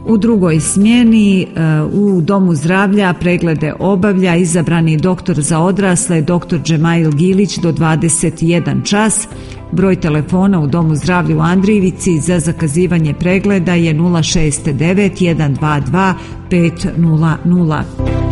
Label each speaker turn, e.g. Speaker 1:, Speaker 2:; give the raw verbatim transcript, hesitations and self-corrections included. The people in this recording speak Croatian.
Speaker 1: U drugoj smjeni u Domu zdravlja preglede obavlja izabrani doktor za odrasle doktor Džemail Gilić do dvadeset jedan čas. Broj telefona u Domu zdravlja u Andrijevici za zakazivanje pregleda je nula šest devet jedan dva dva pet nula nula.